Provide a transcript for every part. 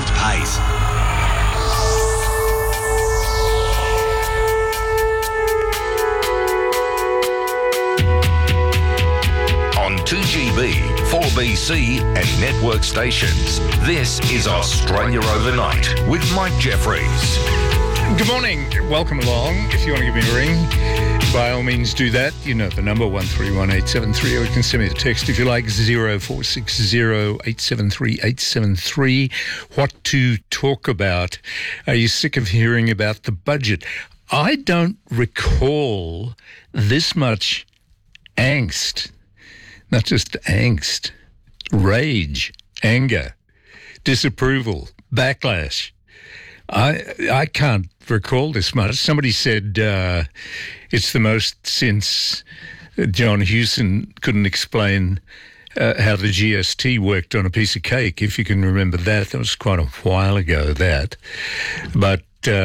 front page. On 2GB, 4BC and network stations, this is Australia Overnight with Mike Jeffries. Good morning. Welcome along. If you want to give me a ring, by all means do that. You know the number, 131873, or you can send me a text if you like, 0460873873. What to talk about? Are you sick of hearing about the budget? I don't recall this much angst. Not just angst, rage, anger, disapproval, backlash. I can't recall this much. Somebody said it's the most since John Hewson couldn't explain how the GST worked on a piece of cake, if you can remember that. That was quite a while ago, that. But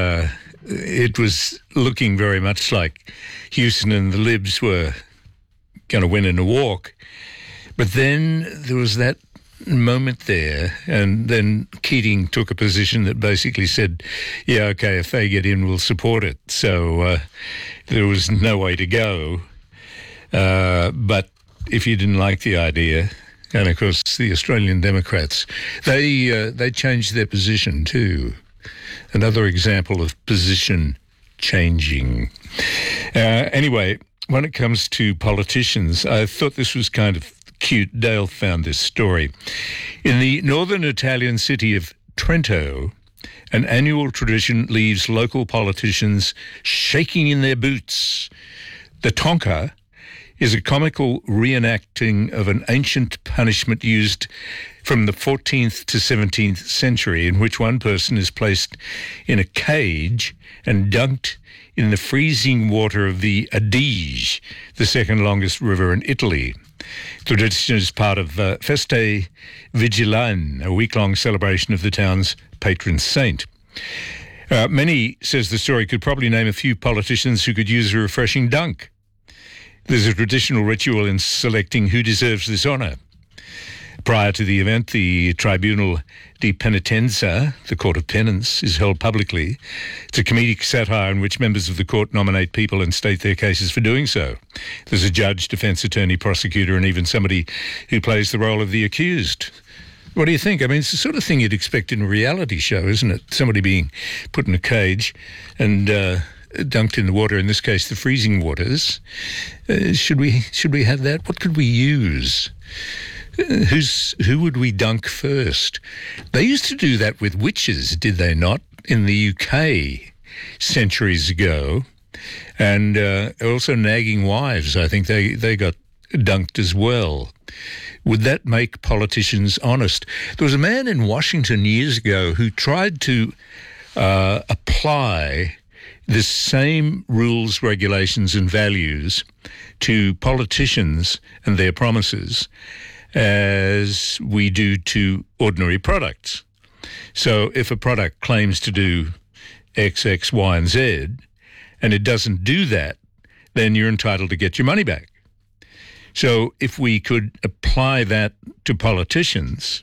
it was looking very much like Hewson and the Libs were going to win in a walk. But then there was that moment there, and then Keating took a position that basically said, yeah, okay, if they get in, we'll support it. So there was no way to go. But if you didn't like the idea, and of course the Australian Democrats, they changed their position too. Another example of position changing. Anyway, when it comes to politicians, I thought this was kind of cute. Dale found this story. In the northern Italian city of Trento, an annual tradition leaves local politicians shaking in their boots. The tonka is a comical reenacting of an ancient punishment used from the 14th to 17th century, in which one person is placed in a cage and dunked in the freezing water of the Adige, the second longest river in Italy. The tradition is part of Feste Vigilane, a week-long celebration of the town's patron saint. Many, says the story, could probably name a few politicians who could use a refreshing dunk. There's a traditional ritual in selecting who deserves this honour. Prior to the event, the Tribunal di Penitenza, the Court of Penance, is held publicly. It's a comedic satire in which members of the court nominate people and state their cases for doing so. There's a judge, defence attorney, prosecutor, and even somebody who plays the role of the accused. What do you think? I mean, it's the sort of thing you'd expect in a reality show, isn't it? Somebody being put in a cage and dunked in the water, in this case the freezing waters. Should we have that? What could we use? Who would we dunk first? They used to do that with witches, did they not, in the UK centuries ago? And also nagging wives, I think they got dunked as well. Would that make politicians honest? There was a man in Washington years ago who tried to apply the same rules, regulations and values to politicians and their promises as we do to ordinary products. So if a product claims to do X, X, Y, and Z, and it doesn't do that, then you're entitled to get your money back. So if we could apply that to politicians,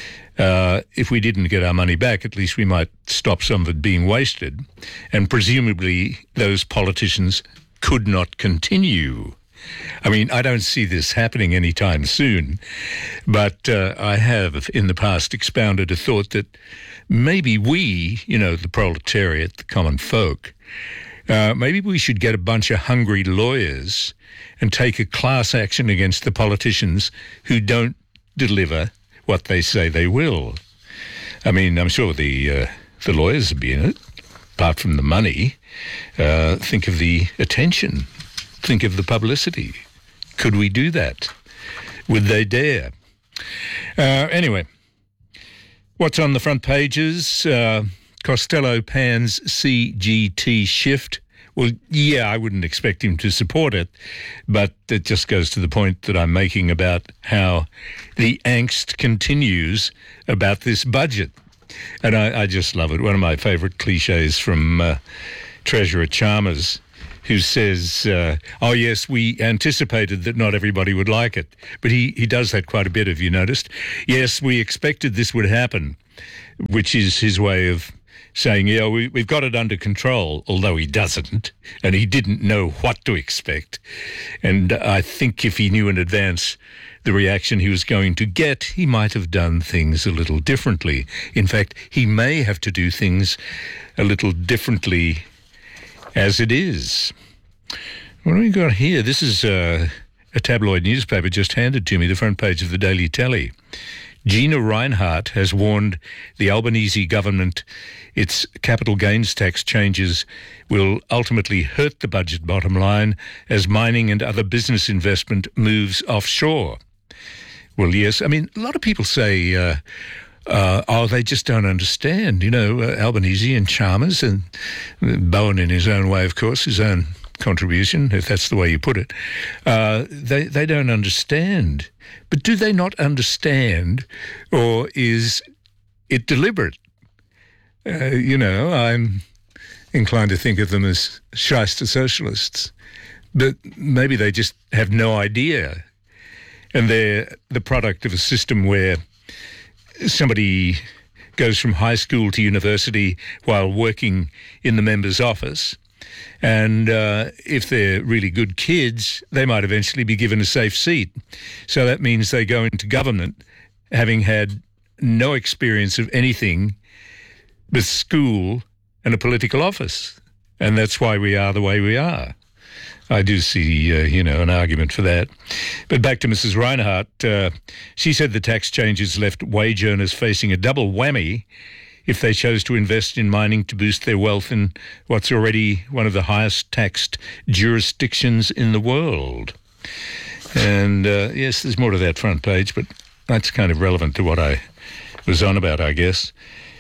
if we didn't get our money back, at least we might stop some of it being wasted. And presumably those politicians could not continue. I mean, I don't see this happening anytime soon, but I have in the past expounded a thought that maybe we, the proletariat, the common folk, maybe we should get a bunch of hungry lawyers and take a class action against the politicians who don't deliver what they say they will. I mean, I'm sure the lawyers would be in it, apart from the money. Think of the attention. Think of the publicity. Could we do that? Would they dare? Anyway, what's on the front pages? Costello pans CGT shift. Well, yeah, I wouldn't expect him to support it, but it just goes to the point that I'm making about how the angst continues about this budget. And I just love it. One of my favourite cliches from Treasurer Chalmers, who says, oh, yes, we anticipated that not everybody would like it. But he does that quite a bit, have you noticed? Yes, we expected this would happen. which is his way of saying, yeah, we've got it under control, although he doesn't, and he didn't know what to expect. And I think if he knew in advance the reaction he was going to get, he might have done things a little differently. In fact, he may have to do things a little differently as it is. What do we got here? This is a tabloid newspaper just handed to me, the front page of the Daily Tally. Gina Rinehart has warned the Albanese government its capital gains tax changes will ultimately hurt the budget bottom line as mining and other business investment moves offshore. Well, yes. I mean, a lot of people say, they just don't understand. You know, Albanese and Chalmers and Bowen in his own way, of course, his own contribution, if that's the way you put it. They don't understand. But do they not understand, or is it deliberate? I'm inclined to think of them as shyster socialists, but maybe they just have no idea. And they're the product of a system where somebody goes from high school to university while working in the member's office. And if they're really good kids, they might eventually be given a safe seat. So that means they go into government having had no experience of anything but school and a political office. And that's why we are the way we are. I do see, an argument for that. But back to Mrs. Rinehart. She said the tax changes left wage earners facing a double whammy if they chose to invest in mining to boost their wealth in what's already one of the highest taxed jurisdictions in the world. And, yes, there's more to that front page, but that's kind of relevant to what I was on about, I guess.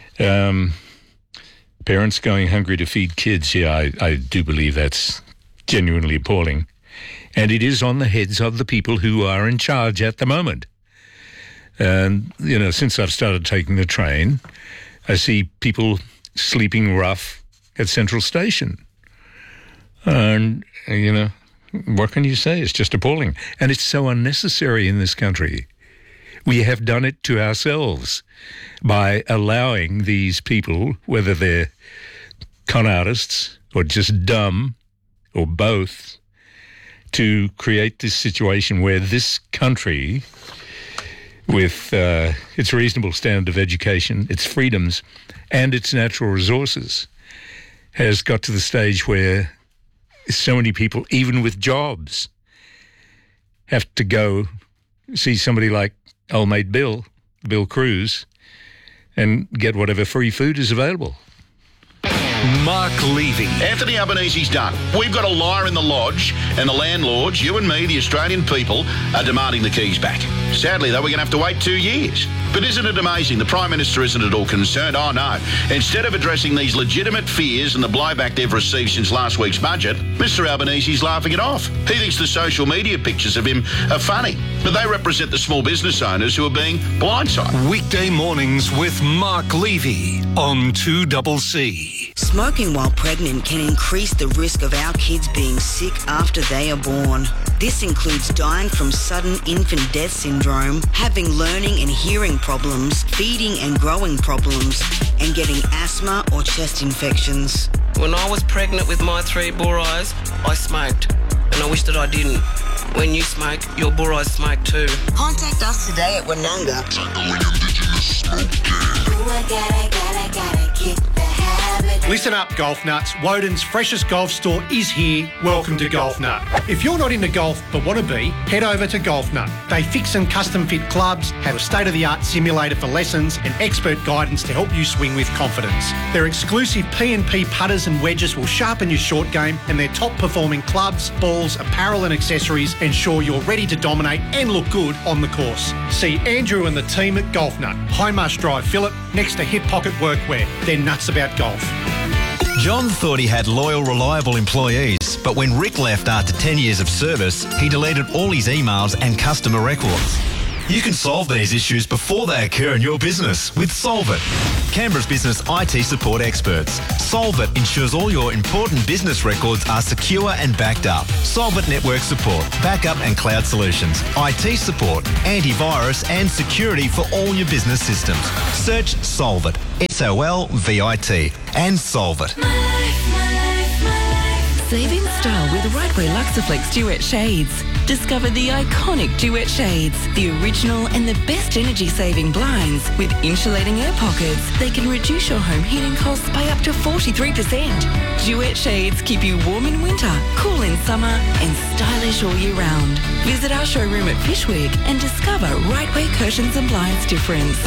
Parents going hungry to feed kids, yeah, I do believe that's genuinely appalling. And it is on the heads of the people who are in charge at the moment. And, since I've started taking the train, I see people sleeping rough at Central Station. And, what can you say? It's just appalling. And it's so unnecessary in this country. We have done it to ourselves by allowing these people, whether they're con artists or just dumb or both, to create this situation where this country, with its reasonable standard of education, its freedoms, and its natural resources, has got to the stage where so many people, even with jobs, have to go see somebody like old mate Bill Cruz, and get whatever free food is available. Mark Levy. Anthony Albanese's done. We've got a liar in the lodge, and the landlords, you and me, the Australian people, are demanding the keys back. Sadly, though, we're going to have to wait 2 years. But isn't it amazing? The Prime Minister isn't at all concerned. Oh, no. Instead of addressing these legitimate fears and the blowback they've received since last week's budget, Mr Albanese's laughing it off. He thinks the social media pictures of him are funny, but they represent the small business owners who are being blindsided. Weekday mornings with Mark Levy on 2CC. Smoking while pregnant can increase the risk of our kids being sick after they are born. This includes dying from sudden infant death syndrome, having learning and hearing problems, feeding and growing problems, and getting asthma or chest infections. When I was pregnant with my 3 boar eyes, I smoked, and I wish that I didn't. When you smoke, your boar eyes smoke too. Contact us today at Wananga. Listen up, golf nuts. Woden's freshest golf store is here. Welcome to Golf Nut. If you're not into golf but want to be, head over to Golf Nut. They fix and custom fit clubs, have a state-of-the-art simulator for lessons and expert guidance to help you swing with confidence. Their exclusive P&P putters and wedges will sharpen your short game, and their top-performing clubs, balls, apparel and accessories ensure you're ready to dominate and look good on the course. See Andrew and the team at Golf Nut, High Marsh Drive, Phillip, next to Hip Pocket Workwear. They're nuts about golf. John thought he had loyal, reliable employees, but when Rick left after 10 years of service, he deleted all his emails and customer records. You can solve these issues before they occur in your business with Solvit, Canberra's business IT support experts. Solvit ensures all your important business records are secure and backed up. Solvit network support, backup and cloud solutions, IT support, antivirus and security for all your business systems. Search Solvit, SOLVIT, and Solvit. Saving style with Rightway Luxaflex Duet Shades. Discover the iconic Duet Shades, the original and the best energy-saving blinds with insulating air pockets. They can reduce your home heating costs by up to 43%. Duet Shades keep you warm in winter, cool in summer and stylish all year round. Visit our showroom at Fishwick and discover Rightway Curtains and Blinds difference.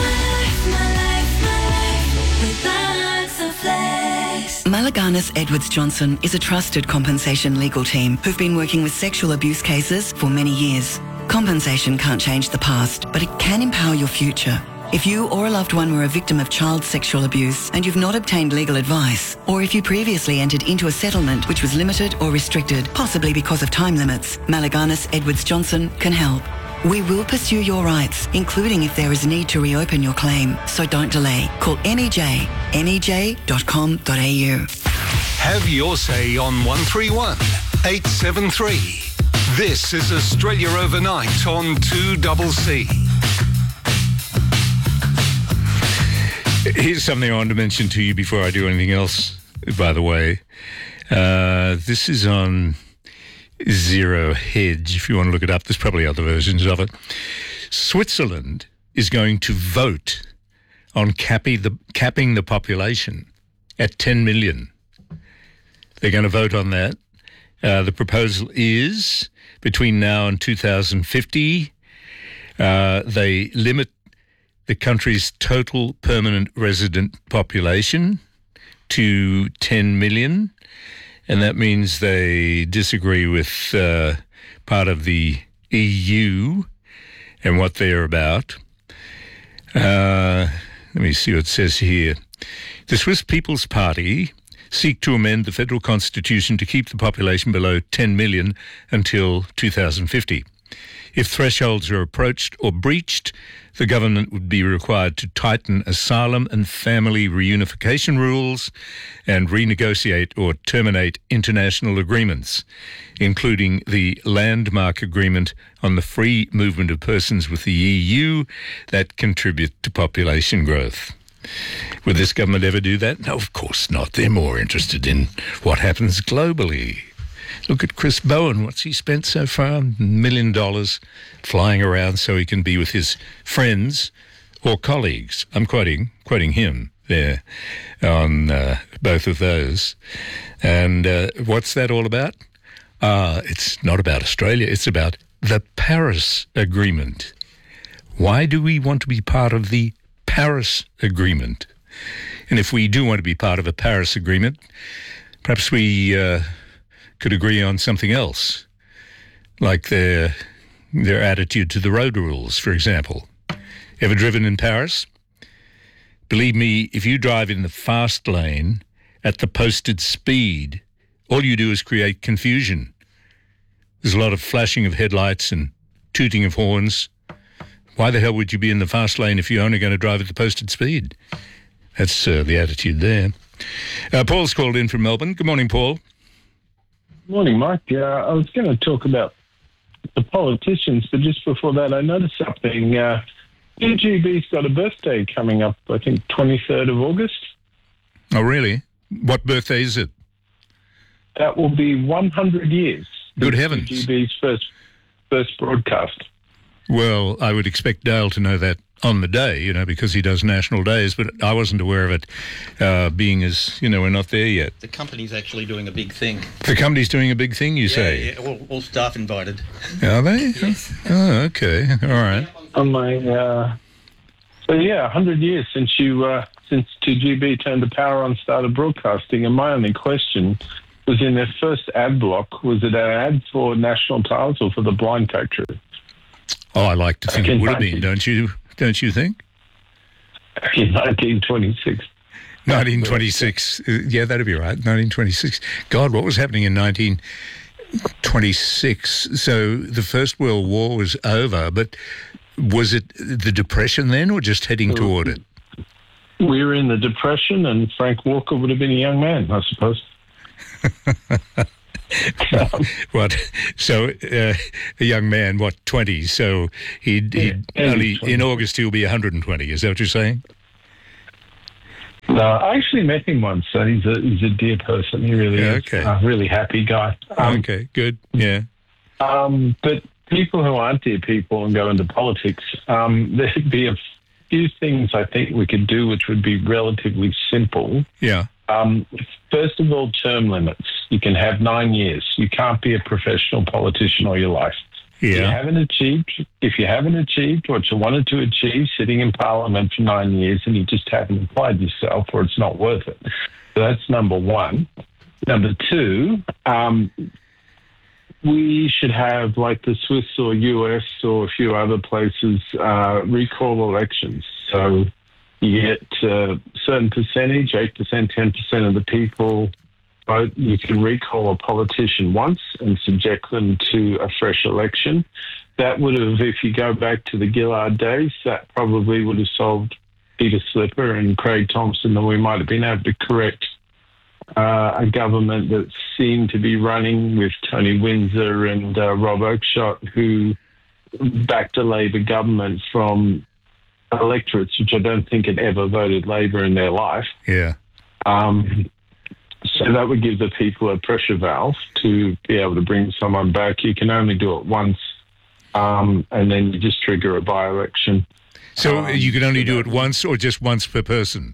Malaganas Edwards Johnson is a trusted compensation legal team who've been working with sexual abuse cases for many years. Compensation can't change the past, but it can empower your future. If you or a loved one were a victim of child sexual abuse and you've not obtained legal advice, or if you previously entered into a settlement which was limited or restricted, possibly because of time limits, Malaganas Edwards Johnson can help. We will pursue your rights, including if there is a need to reopen your claim. So don't delay. Call MEJ, MEJ.com.au. Have your say on 131 873. This is Australia Overnight on 2CC. Here's something I want to mention to you before I do anything else, by the way. This is on Zero Hedge, if you want to look it up. There's probably other versions of it. Switzerland is going to vote on capping the population at 10 million. They're going to vote on that. The proposal is between now and 2050, they limit the country's total permanent resident population to 10 million. And that means they disagree with part of the EU and what they're about. Let me see what it says here. The Swiss People's Party seek to amend the federal constitution to keep the population below 10 million until 2050. If thresholds are approached or breached, the government would be required to tighten asylum and family reunification rules and renegotiate or terminate international agreements, including the landmark agreement on the free movement of persons with the EU that contribute to population growth. Would this government ever do that? No, of course not. They're more interested in what happens globally. Look at Chris Bowen. What's he spent so far? $1 million flying around so he can be with his friends or colleagues. I'm quoting him there on both of those. And what's that all about? It's not about Australia. It's about the Paris Agreement. Why do we want to be part of the Paris Agreement? And if we do want to be part of a Paris Agreement, perhaps we could agree on something else, like their attitude to the road rules, for example. Ever driven in Paris? Believe me, if you drive in the fast lane at the posted speed, all you do is create confusion. There's a lot of flashing of headlights and tooting of horns. Why the hell would you be in the fast lane if you're only going to drive at the posted speed? That's the attitude there. Paul's called in from Melbourne. Good morning, Paul. Morning, Mike. I was going to talk about the politicians, but just before that, I noticed something. UGB's got a birthday coming up, I think 23rd of August. Oh, really? What birthday is it? That will be 100 years. Good heavens. UGB's first broadcast. Well, I would expect Dale to know that on the day, because he does national days, but I wasn't aware of it, being as, we're not there yet. The company's actually doing a big thing. The company's doing a big thing, you say? Yeah, all staff invited. Are they? Yes. Oh, okay. All right. On my, 100 years since 2GB turned the power on, started broadcasting, and my only question was, in their first ad block, was it an ad for national tiles or for the blind coaches? Oh, I like to think it would have been, don't you? Don't you think? In 1926. 1926. Yeah, that'd be right. 1926. God, what was happening in 1926? So the First World War was over, but Was it the Depression then, or just heading toward it? We were in the Depression, and Frank Walker would have been a young man, I suppose. What? So a young man, 20? So he'd only 20. In August he'll be 120. Is that what you're saying? No, I actually met him once. So he's a dear person. He really is. Okay. A really happy guy. Okay, good. Yeah. But people who aren't dear people and go into politics, there'd be a few things I think we could do which would be relatively simple. Yeah. First of all, term limits. You can have 9 years. You can't be a professional politician all your life. Yeah. If you haven't achieved what you wanted to achieve sitting in Parliament for 9 years and you just haven't applied yourself, or it's not worth it. So that's number one. Number two, we should have, like the Swiss or US or a few other places, recall elections. So you get a certain percentage, 8%, 10% of the people vote. You can recall a politician once and subject them to a fresh election. That would have, if you go back to the Gillard days, that probably would have solved Peter Slipper and Craig Thompson, and we might have been able to correct a government that seemed to be running with Tony Windsor and Rob Oakeshott, who backed a Labor government from electorates which I don't think had ever voted Labor in their life. Yeah. So that would give the people a pressure valve to be able to bring someone back. You can only do it once, and then you just trigger a by-election. So you can only do it once, or just once per person?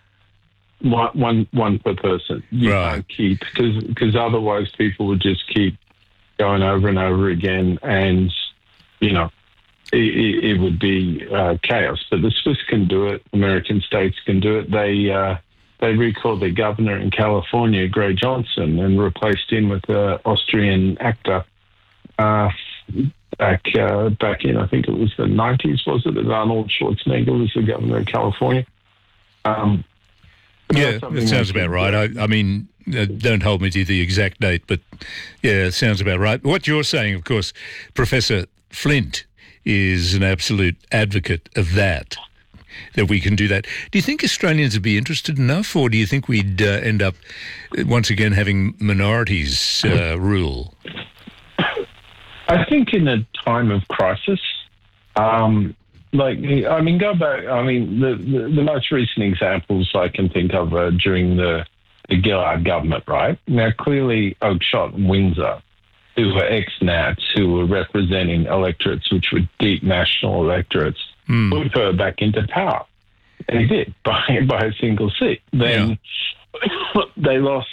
One per person. You can't keep, because otherwise people would just keep going over and over again, and, you know, it would be chaos. But the Swiss can do it. American states can do it. They recalled their governor in California, Gray Johnson, and replaced him with an Austrian actor back in, I think it was the 90s, was it? As Arnold Schwarzenegger was the governor of California. Yeah, that sounds about right. I mean, don't hold me to the exact date, but yeah, it sounds about right. What you're saying, of course, Professor Flint is an absolute advocate of that we can do that. Do you think Australians would be interested enough, or do you think we'd end up once again having minorities rule? I think in a time of crisis, go back. The most recent examples I can think of are during the Gillard government, right? Now, clearly, Oakeshott and Windsor, who were ex-Nats, who were representing electorates which were deep national electorates, put her back into power. And he did, by a single seat. Then they lost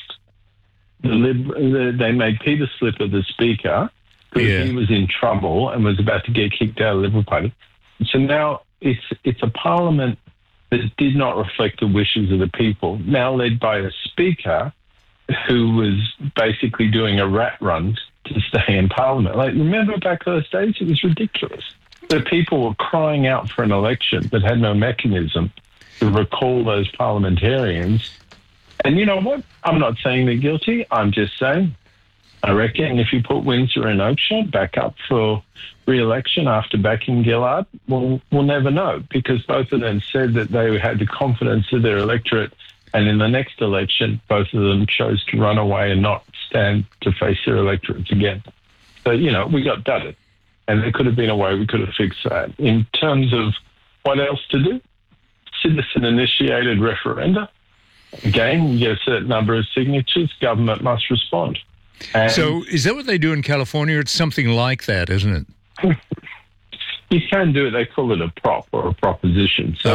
they made Peter Slipper the Speaker because he was in trouble and was about to get kicked out of the Liberal Party. So now it's a parliament that did not reflect the wishes of the people, now led by a Speaker who was basically doing a rat run to stay in Parliament. Like, remember back those days? It was ridiculous. The people were crying out for an election that had no mechanism to recall those parliamentarians. And you know what? I'm not saying they're guilty. I'm just saying, I reckon if you put Windsor and Oakeshott back up for re-election after backing Gillard, we'll never know, because both of them said that they had the confidence of their electorate, and in the next election, both of them chose to run away and not stand to face their electorates again. So, you know, we got dudded. And there could have been a way we could have fixed that. In terms of what else to do, citizen-initiated referenda. Again, you get a certain number of signatures, government must respond. And so is that what they do in California? It's something like that, isn't it? You can do it. They call it a prop or a proposition. So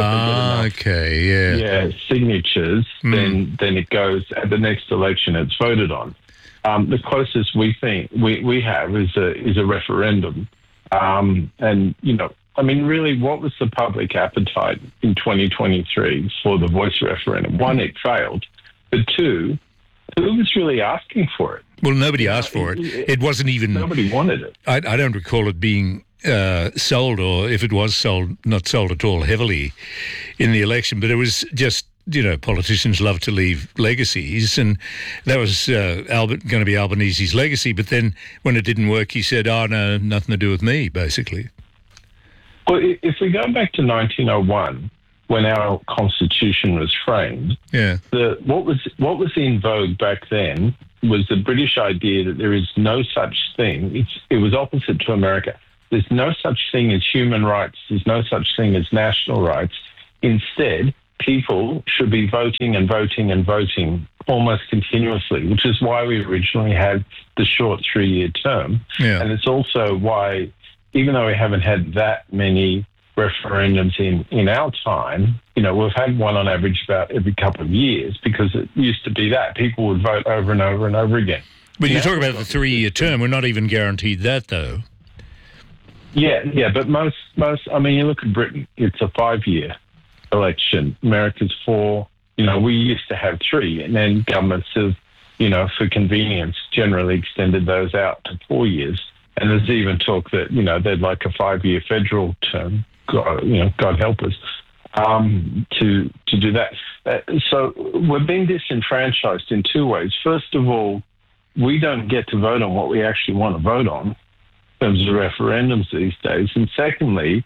signatures, then it goes at the next election. It's voted on. The closest we think we have is a referendum. And you know, I mean, really, what was the public appetite in 2023 for the voice referendum? One, it failed, but two, who was really asking for it? Well, nobody asked for it. It wasn't even. Nobody wanted it. I don't recall it being sold, or if it was sold, not sold at all heavily in the election. But it was just, you know, politicians love to leave legacies, and that was going to be Albanese's legacy. But then when it didn't work, he said, "Oh no, nothing to do with me," basically. Well, if we go back to 1901, when our constitution was framed, what was in vogue back then was the British idea that there is no such thing. It was opposite to America. There's no such thing as human rights. There's no such thing as national rights. Instead, people should be voting and voting and voting almost continuously, which is why we originally had the short 3-year term. Yeah. And it's also why, even though we haven't had that many referendums in our time, we've had one on average about every couple of years, because it used to be that people would vote over and over and over again. But you talk about the 3-year term. We're not even guaranteed that, though. Yeah, but most, you look at Britain, it's a 5-year election. America's 4. We used to have 3, and then governments have, for convenience, generally extended those out to 4 years. And there's even talk that, they'd like a 5-year federal term, God help us, to do that. So we're being disenfranchised in 2 ways. First of all, we don't get to vote on what we actually want to vote on in terms of referendums these days. And secondly,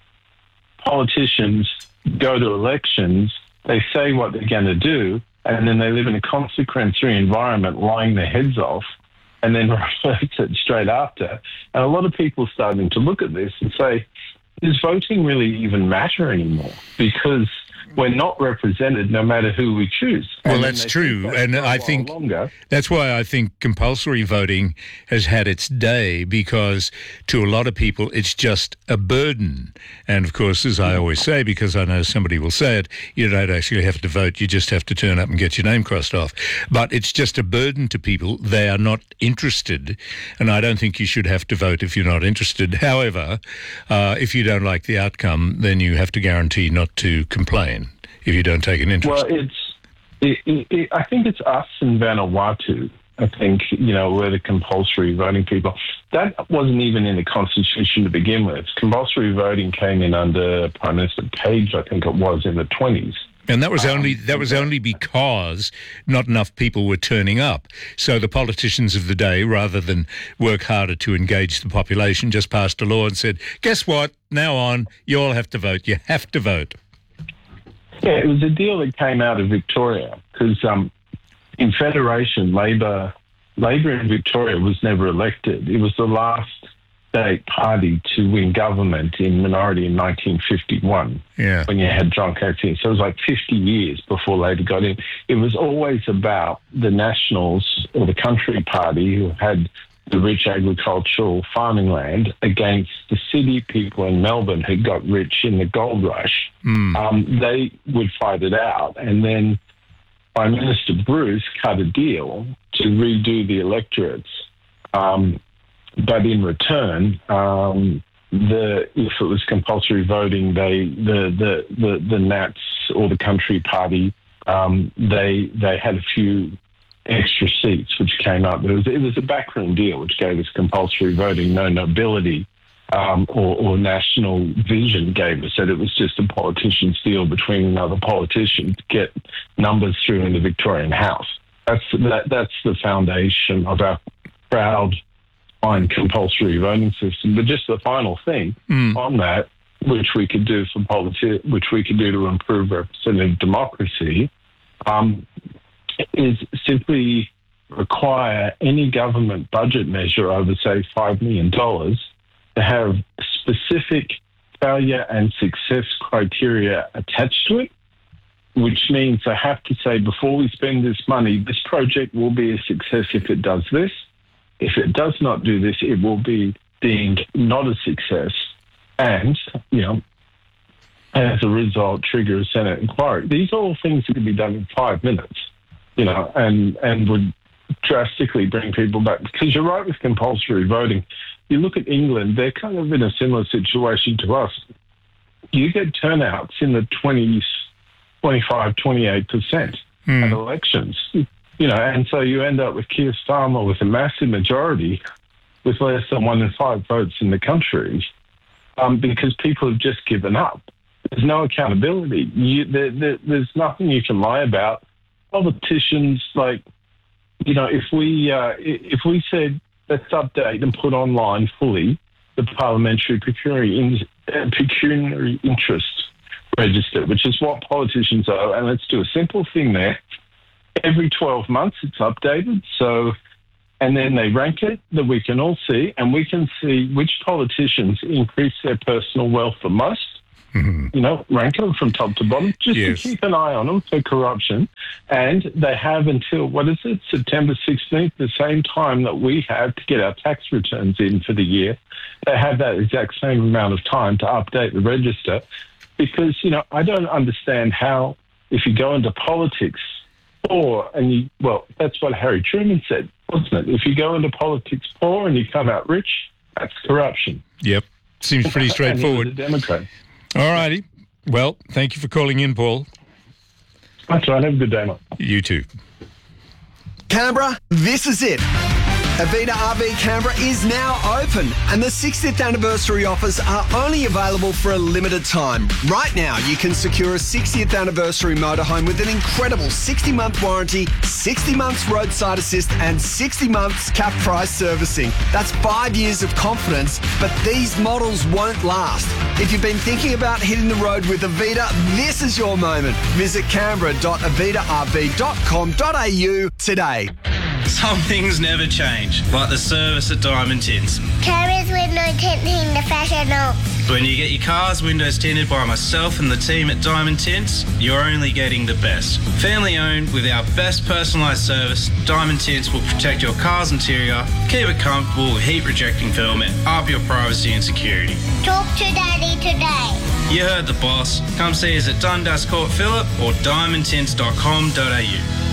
politicians go to elections, they say what they're going to do, and then they live in a consequence-free environment, lying their heads off, and then reverse it straight after. And a lot of people are starting to look at this and say, does voting really even matter anymore? Because we're not represented no matter who we choose. Well, that's true. And I think that's why I think compulsory voting has had its day, because to a lot of people it's just a burden. And of course, as I always say, because I know somebody will say it, you don't actually have to vote, you just have to turn up and get your name crossed off. But it's just a burden to people. They are not interested. And I don't think you should have to vote if you're not interested. However, if you don't like the outcome, then you have to guarantee not to complain if you don't take an interest. Well, I think it's us in Vanuatu. I think, we're the compulsory voting people. That wasn't even in the Constitution to begin with. Compulsory voting came in under Prime Minister Page, I think it was, in the 1920s. And that was only because not enough people were turning up. So the politicians of the day, rather than work harder to engage the population, just passed a law and said, guess what? Now on, you all have to vote. You have to vote. Yeah, it was a deal that came out of Victoria, because in Federation, Labor in Victoria was never elected. It was the last state party to win government in minority in 1951, when you had John Cassidy. So it was like 50 years before Labor got in. It was always about the Nationals, or the Country Party, who had the rich agricultural farming land, against the city people in Melbourne who got rich in the gold rush. They would fight it out. And then Prime Minister Bruce cut a deal to redo the electorates. But in return, if it was compulsory voting, the Nats, or the Country Party, they had a few extra seats which came up. It was a backroom deal which gave us compulsory voting. No nobility or national vision gave us it. It was just a politician's deal between another politician to get numbers through in the Victorian House. That's the foundation of our proud, fine compulsory voting system. But just the final thing on that, which we could do to improve representative democracy, is simply require any government budget measure over, say, $5 million to have specific failure and success criteria attached to it, which means they have to say, before we spend this money, this project will be a success if it does this. If it does not do this, it will be deemed not a success. And, as a result, trigger a Senate inquiry. These are all things that can be done in 5 minutes. And would drastically bring people back. Because you're right with compulsory voting. You look at England, they're kind of in a similar situation to us. You get turnouts in the 20s, 25, 28% at elections. And so you end up with Keir Starmer with a massive majority with less than 1 in 5 votes in the country, because people have just given up. There's no accountability. There's nothing you can lie about. Politicians, if we said, let's update and put online fully the parliamentary procuring pecuniary interest register, which is what politicians owe. And let's do a simple thing there. Every 12 months it's updated. And then they rank it that we can all see, and we can see which politicians increase their personal wealth the most. Mm-hmm. Rank them from top to bottom, just to keep an eye on them for corruption. And they have until, September 16th, the same time that we have to get our tax returns in for the year. They have that exact same amount of time to update the register because, I don't understand how, if you go into politics that's what Harry Truman said, wasn't it? If you go into politics poor and you come out rich, that's corruption. Yep. Seems pretty straightforward. And he was a Democrat. All righty. Well, thank you for calling in, Paul. That's right. Have a good day, mate. You too. Canberra, this is it. Avita RV Canberra is now open and the 60th anniversary offers are only available for a limited time. Right now, you can secure a 60th anniversary motorhome with an incredible 60-month warranty, 60 months roadside assist and 60 months cap price servicing. That's 5 years of confidence, but these models won't last. If you've been thinking about hitting the road with Avita, this is your moment. Visit canberra.avitarv.com.au today. Some things never change, like the service at Diamond Tints. Carriers window tinting professional. When you get your car's windows tinted by myself and the team at Diamond Tints, you're only getting the best. Family owned with our best personalised service, Diamond Tints will protect your car's interior, keep it comfortable with heat rejecting film and up your privacy and security. Talk to Daddy today. You heard the boss. Come see us at Dundas Court Phillip or diamondtints.com.au.